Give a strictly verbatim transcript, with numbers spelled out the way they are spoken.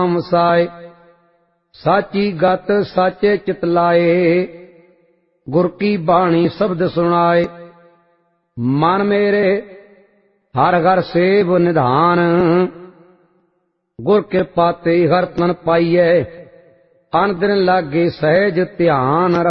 ਮਸਾਏ। ਸਾਚੀ ਗਤ ਸਾਚੇ ਚਿਤ ਲਾਏ, ਗੁਰ ਕੀ ਬਾਣੀ ਸ਼ਬਦ ਸੁਣਾਏ। ਮਨ ਮੇਰੇ ਹਰ ਘਰ ਸੇਵ ਨਿਧਾਨ, ਗੁਰ ਕਿਰਪਾ ਤੇ ਹਰ ਤਨ ਪਾਈਐ। ਅਨ ਦਿਨ ਲਾਗੇ ਸਹਿਜ ਧਿਆਨ